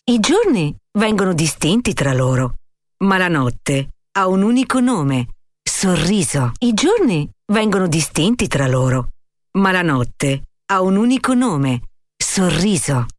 I giorni vengono distinti tra loro, ma la notte ha un unico nome: sorriso. I giorni vengono distinti tra loro, ma la notte ha un unico nome: sorriso.